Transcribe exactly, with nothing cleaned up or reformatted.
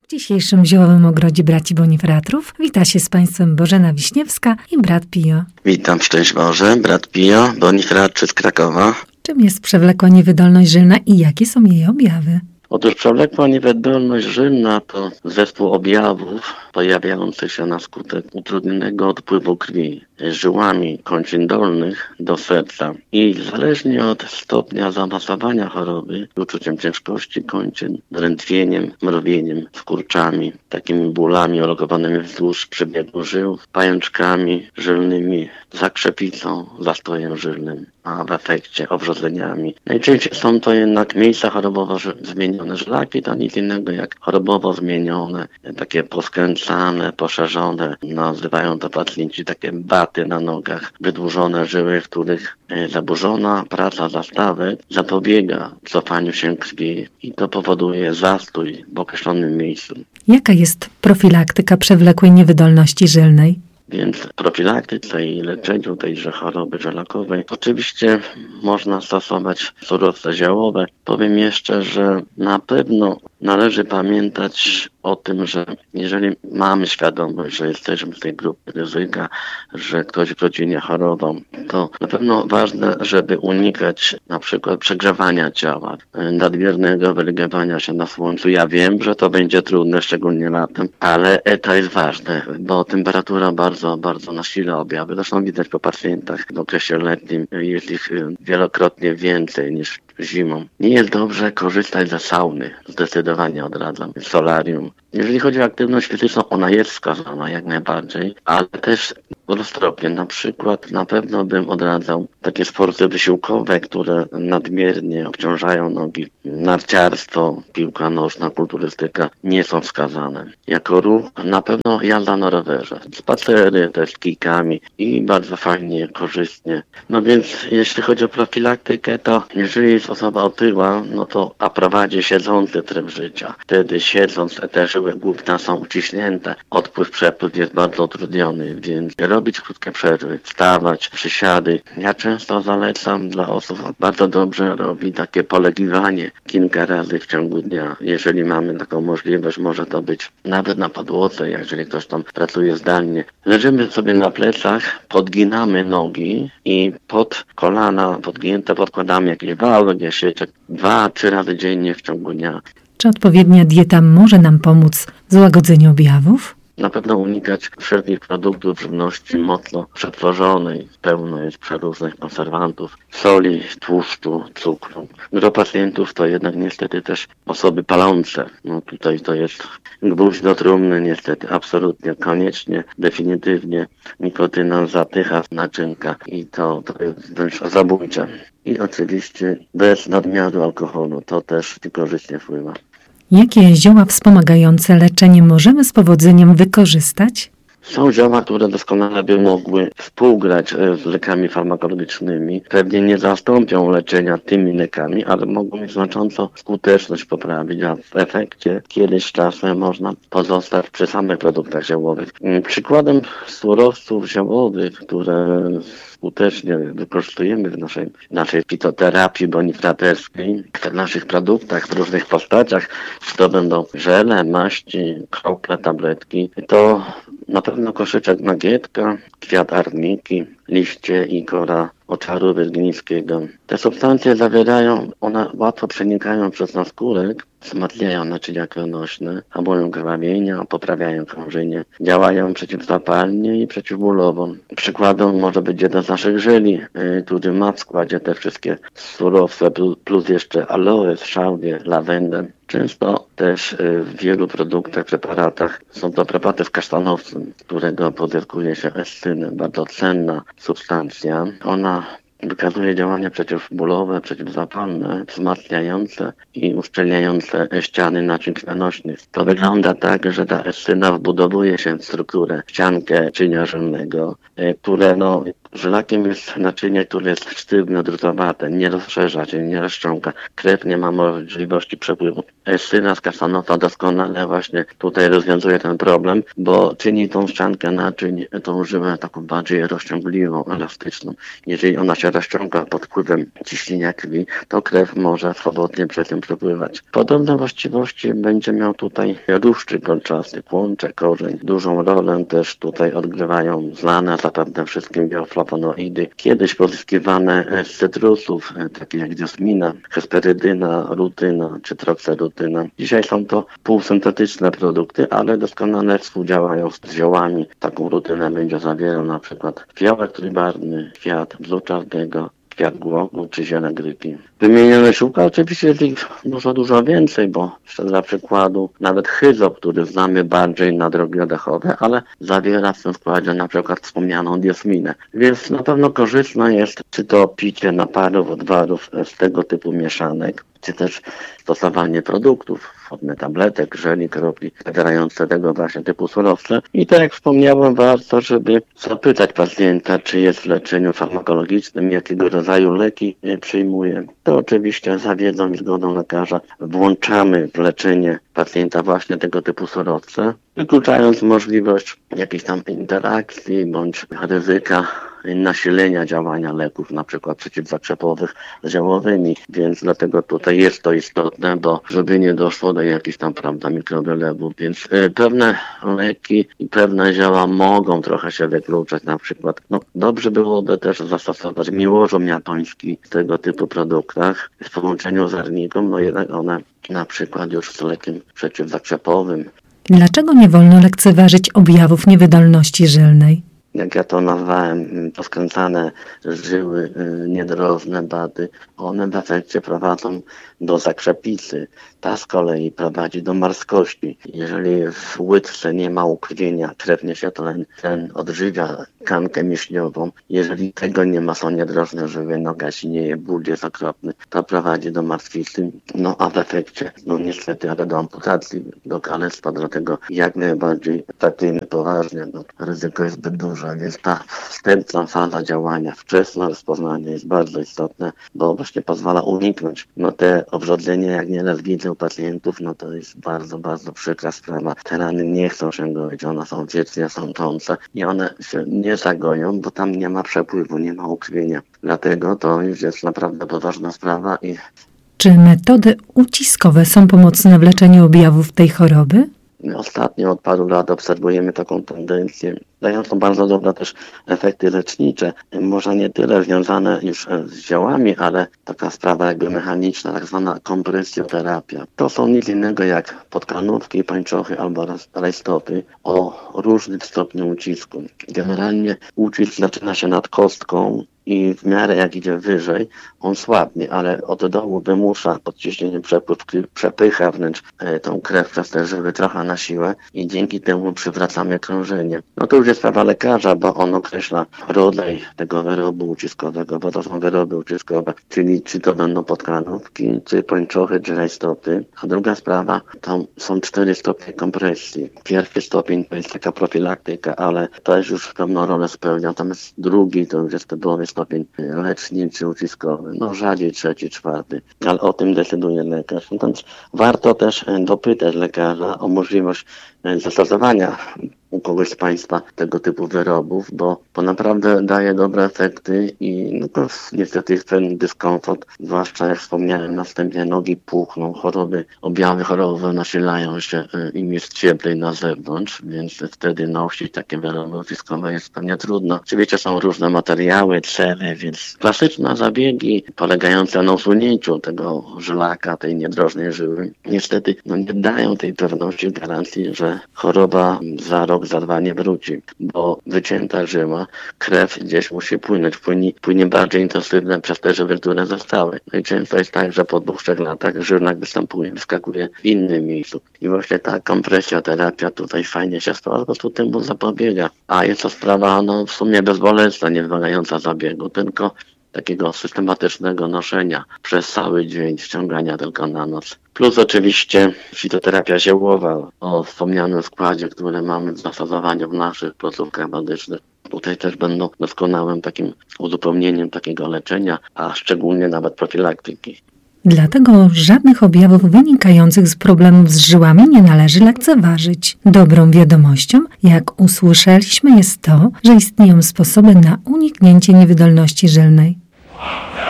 W dzisiejszym Ziołowym Ogrodzie Braci Bonifratrów wita się z Państwem Bożena Wiśniewska i brat Pio. Witam, szczęść Boże, brat Pio, Bonifratrzy z Krakowa. Czym jest przewlekła niewydolność żylna i jakie są jej objawy? Otóż przewlekła niewydolność żylna to zespół objawów pojawiających się na skutek utrudnionego odpływu krwi żyłami kończyn dolnych do serca i zależnie od stopnia zaawansowania choroby, uczuciem ciężkości kończyn, drętwieniem, mrowieniem, skurczami, takimi bólami ulokowanymi wzdłuż przebiegu żył, pajączkami żylnymi, zakrzepicą, zastojem żylnym, a w efekcie owrzodzeniami. Najczęściej są to jednak miejsca chorobowo zmienione żylaki, to nic innego jak chorobowo zmienione, takie poskręcane, poszerzone, nazywają to pacjenci takie baty na nogach, wydłużone żyły, w których zaburzona praca zastawek zapobiega cofaniu się krwi i to powoduje zastój w określonym miejscu. Jaka jest profilaktyka przewlekłej niewydolności żylnej? Więc w profilaktyce i leczeniu tejże choroby żylakowej oczywiście można stosować surowce ziołowe. Powiem jeszcze, że na pewno należy pamiętać o tym, że jeżeli mamy świadomość, że jesteśmy w tej grupie ryzyka, że ktoś w rodzinie chorował, to na pewno ważne, żeby unikać na przykład przegrzewania ciała, nadmiernego wylegiwania się na słońcu. Ja wiem, że to będzie trudne, szczególnie latem, ale to jest ważne, bo temperatura bardzo, bardzo nasila objawy. Zresztą widać po pacjentach w okresie letnim, jest ich wielokrotnie więcej niż zimą. Nie jest dobrze korzystać ze sauny. Zdecydowanie odradzam. Solarium. Jeżeli chodzi o aktywność fizyczną, ona jest wskazana jak najbardziej, ale też roztropnie. Na przykład na pewno bym odradzał takie sporty wysiłkowe, które nadmiernie obciążają nogi. Narciarstwo, piłka nożna, kulturystyka nie są wskazane. Jako ruch na pewno jazda na rowerze. Spacery też z kijkami i bardzo fajnie, korzystnie. No więc jeśli chodzi o profilaktykę, to jeżeli jest osoba otyła, no to a prowadzi siedzący tryb życia. Wtedy siedząc te żyły główne są uciśnięte. Odpływ, przepływ jest bardzo utrudniony, więc robić krótkie przerwy, wstawać, przysiady. Ja często zalecam dla osób, bardzo dobrze robi takie polegiwanie kilka razy w ciągu dnia. Jeżeli mamy taką możliwość, może to być nawet na podłodze, jeżeli ktoś tam pracuje zdalnie. Leżymy sobie na plecach, podginamy nogi i pod kolana podgięte podkładamy jakieś wały, sieczek dwa, trzy razy dziennie w ciągu dnia. Czy odpowiednia dieta może nam pomóc w złagodzeniu objawów? Na pewno unikać wszelkich produktów żywności mocno przetworzonej. Pełno jest przeróżnych konserwantów, soli, tłuszczu, cukru. Gro pacjentów to jednak niestety też osoby palące. No tutaj to jest gwóźdź do trumny niestety, absolutnie, koniecznie, definitywnie. Nikotyna zatycha naczynka i to, to jest wręcz zabójcze. I oczywiście bez nadmiaru alkoholu, to też korzystnie wpływa. Jakie zioła wspomagające leczenie możemy z powodzeniem wykorzystać? Są zioła, które doskonale by mogły współgrać z lekami farmakologicznymi. Pewnie nie zastąpią leczenia tymi lekami, ale mogą mieć znacząco skuteczność poprawić, a w efekcie kiedyś czasem można pozostać przy samych produktach ziołowych. Przykładem surowców ziołowych, które skutecznie wykorzystujemy w naszej, naszej fitoterapii bonifraterskiej, w naszych produktach w różnych postaciach, czy to będą żele, maści, krople, tabletki, to na pewno koszyczek nagietka, kwiat arniki, liście i kora oczaru wyrgnińskiego. Te substancje zawierają, one łatwo przenikają przez naskórek, wzmacniają naczynia krwionośne, hamują krwawienia, poprawiają krążenie, działają przeciwzapalnie i przeciwbólowo. Przykładem może być jeden z naszych żeli, yy, który ma w składzie te wszystkie surowce, plus jeszcze aloes, szałwię, lawendę. Często też w wielu produktach, preparatach są to preparaty w kasztanowcu, którego pozyskuje się escynę, bardzo cenna substancja. Ona wykazuje działania przeciwbólowe, przeciwzapalne, wzmacniające i uszczelniające ściany naczyń krwionośnych. To wygląda tak, że ta escyna wbudowuje się w strukturę ściankę naczynia żylnego, które no, Żelakiem jest naczynie, które jest sztywne, drutowate, nie rozszerza się, nie rozciąga. Krew nie ma możliwości przepływu. Synaz kasanofa doskonale właśnie tutaj rozwiązuje ten problem, bo czyni tą ściankę naczyń, tą żyłę taką bardziej rozciągliwą, elastyczną. Jeżeli ona się rozciąga pod wpływem ciśnienia krwi, to krew może swobodnie przez nią przepływać. Podobne właściwości będzie miał tutaj ruszczyk kolczasty, kłącze, korzeń. Dużą rolę też tutaj odgrywają znane zapewne wszystkim bioflawonoidy, kiedyś pozyskiwane z cytrusów, takie jak diosmina, hesperydyna, rutyna czy trokserutyna. Dzisiaj są to półsyntetyczne produkty, ale doskonale współdziałają z ziołami. Taką rutynę będzie zawierał na przykład fiołek trójbarwny, kwiat bzu czarnego, kwiat głogu czy ziele grypi. Wymienione ziółka, oczywiście jest ich dużo, dużo więcej, bo jeszcze dla przykładu nawet hyzop, który znamy bardziej na drogi oddechowe, ale zawiera w tym składzie na przykład wspomnianą diosminę. Więc na pewno korzystne jest czy to picie naparów, odwarów z tego typu mieszanek, czy też stosowanie produktów w formie tabletek, żeli, kropli, zawierające tego właśnie typu surowce. I tak jak wspomniałem, warto, żeby zapytać pacjenta, czy jest w leczeniu farmakologicznym, jakiego rodzaju leki przyjmuje. To oczywiście za wiedzą i zgodą lekarza włączamy w leczenie pacjenta właśnie tego typu surowce, wykluczając możliwość jakiejś tam interakcji bądź ryzyka nasilenia działania leków, na przykład przeciwzakrzepowych z ziołowymi, więc dlatego tutaj jest to istotne, bo żeby nie doszło do jakichś tam, prawda, mikrowylewów, więc y, pewne leki i pewne zioła mogą trochę się wykluczać, na przykład, no dobrze byłoby też zastosować miłożom japoński w tego typu produktach w połączeniu z arniką, no jednak one na przykład już z lekiem przeciwzakrzepowym. Dlaczego nie wolno lekceważyć objawów niewydolności żylnej? Jak ja to nazwałem, poskręcane żyły niedrożne, bady, one w efekcie prowadzą do zakrzepicy. Ta z kolei prowadzi do marskości. Jeżeli w łydce nie ma ukrwienia, krew nie się tlen, ten odżywia tkankę mięśniową. Jeżeli tego nie ma, są niedrożne żyły, noga sinieje, ból jest okropny, to prowadzi do martwicy. No a w efekcie, no niestety, ale do amputacji, do kalectwa, dlatego jak najbardziej traktujmy poważnie, no, ryzyko jest zbyt duże. Więc ta wstępna faza działania, wczesne rozpoznanie jest bardzo istotne, bo właśnie pozwala uniknąć. No te obrzodzenia, jak nieraz widzę u pacjentów, no to jest bardzo, bardzo przykra sprawa. Te rany nie chcą się goić, one są wiecznie sączące i one się nie zagoją, bo tam nie ma przepływu, nie ma ukrwienia. Dlatego to już jest naprawdę poważna sprawa. I Czy metody uciskowe są pomocne w leczeniu objawów tej choroby? Ostatnio od paru lat obserwujemy taką tendencję, dającą bardzo dobre też efekty lecznicze. Może nie tyle związane już z ziołami, ale taka sprawa jakby mechaniczna, tak zwana kompresjoterapia. To są nic innego jak podkanówki, pańczochy albo rajstopy o różnym stopniu ucisku. Generalnie ucisk zaczyna się nad kostką i w miarę jak idzie wyżej, on słabnie, ale od dołu wymusza pod ciśnieniem przepływ, przepycha wręcz e, tą krew przez te żyły trochę na siłę i dzięki temu przywracamy krążenie. No to już jest sprawa lekarza, bo on określa rodzaj tego wyrobu uciskowego, bo to są wyroby uciskowe, czyli czy to będą podkanówki, czy pończochy, czy rajstopy. A druga sprawa, to są cztery stopnie kompresji. Pierwszy stopień to jest taka profilaktyka, ale to już pewną rolę spełnia. Natomiast drugi to już jest typowy stopień leczniczy, uciskowy. No rzadziej trzeci, czwarty. Ale o tym decyduje lekarz. Więc warto też dopytać lekarza o możliwość zastosowania u kogoś z Państwa tego typu wyrobów, bo, bo naprawdę daje dobre efekty i no to niestety jest ten dyskomfort, zwłaszcza jak wspomniałem, następnie nogi puchną, choroby, objawy chorobowe nasilają się, im jest cieplej na zewnątrz, więc wtedy nosić takie wyroby uciskowe jest pewnie trudno. Oczywiście są różne materiały, cele, więc klasyczne zabiegi polegające na usunięciu tego żylaka, tej niedrożnej żyły, niestety no, nie dają tej pewności, gwarancji, że choroba za rok, za dwa nie wróci, bo wycięta żyła, krew gdzieś musi płynąć, płynie, płynie bardziej intensywnie przez te żyły, które zostały. No i często jest tak, że po dwóch, trzech latach żylak występuje, wyskakuje w innym miejscu. I właśnie ta kompresjoterapia tutaj fajnie się stała, po prostu temu zapobiega. A jest to sprawa, no w sumie bezbolesna, nie wymagająca zabiegu, tylko takiego systematycznego noszenia przez cały dzień, ściągania tylko na noc. Plus oczywiście fitoterapia ziołowa o wspomnianym składzie, który mamy w zastosowaniu w naszych placówkach medycznych. tutaj też będą doskonałym takim uzupełnieniem takiego leczenia, a szczególnie nawet profilaktyki. Dlatego żadnych objawów wynikających z problemów z żyłami nie należy lekceważyć. Dobrą wiadomością, jak usłyszeliśmy, jest to, że istnieją sposoby na uniknięcie niewydolności żylnej.